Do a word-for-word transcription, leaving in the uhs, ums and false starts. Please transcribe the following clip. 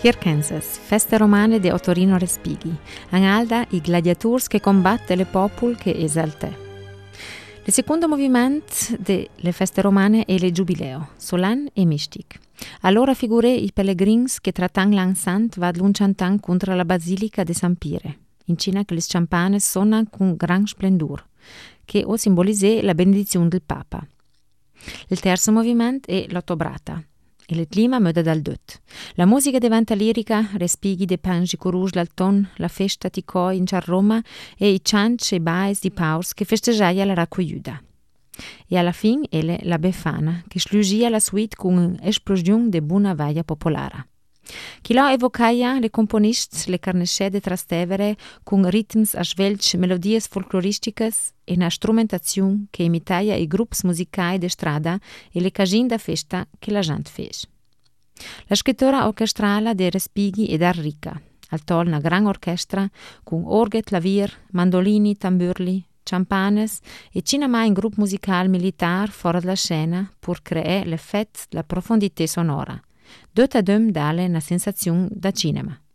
Kirkensas, feste romane de Ottorino Respighi, Analda i gladiators che combatte le popol che esalte. Il secondo movimento delle feste romane è il Giubileo, solan e mistic. Allora figure i pellegrins che trattan l'an sant vad lunciantan contro la basilica de San Pire, in Cina che le campane suonano con gran splendor, che o simbolise la benedizione del Papa. Il terzo movimento è l'Ottobrata. E il clima muda dal dut. La musica diventa lirica, respighi de pangi coruge l'alton, la festa ti coi in Roma e i cianci e bais di paus che festeggiaia la raccogliuta. E alla fin ele la Befana, che slugia la suite con un'esplosione de buona vaia popolare. Chi la evocaia le componists le carnesce de Trastevere con ritms a svelch melodies folcloristicas e una strumentazione che imitaia i gruppi musicali de strada e le casine da festa che la gente fece. La scrittura orchestrale de Respighi è ricca, al tol una gran orchestra con orghe, clavier, mandolini, tamburli, campanes e cinema in gruppo musicale militare fuori dalla scena per creare l'effetto, la profondità sonora. Due ad un dare una sensazione da cinema.